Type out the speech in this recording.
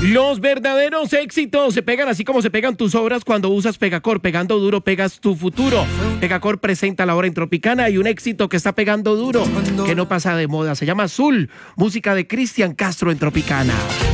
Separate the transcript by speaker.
Speaker 1: Los verdaderos éxitos se pegan así como se pegan tus obras cuando usas Pegacor. Pegando duro pegas tu futuro. Pegacor presenta La Hora en Tropicana y un éxito que está pegando duro, que no pasa de moda. Se llama Azul, música de Cristian Castro en Tropicana.